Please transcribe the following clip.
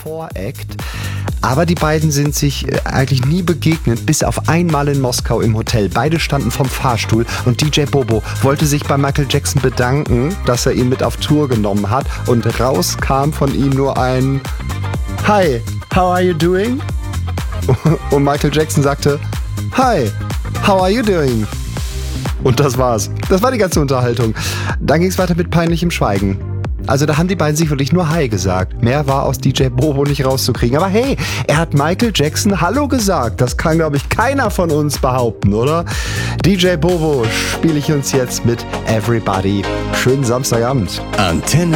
Voract. Aber die beiden sind sich eigentlich nie begegnet, bis auf einmal in Moskau im Hotel. Beide standen vom Fahrstuhl und DJ Bobo wollte sich bei Michael Jackson bedanken, dass er ihn mit auf Tour genommen hat. Und raus kam von ihm nur ein Hi, how are you doing? Und Michael Jackson sagte Hi, how are you doing? Und das war's. Das war die ganze Unterhaltung. Dann ging's weiter mit peinlichem Schweigen. Also da haben die beiden sich wirklich nur Hi gesagt. Mehr war aus DJ Bobo nicht rauszukriegen. Aber hey, er hat Michael Jackson Hallo gesagt. Das kann, glaube ich, keiner von uns behaupten, oder? DJ Bobo spiele ich uns jetzt mit Everybody. Schönen Samstagabend. Antenne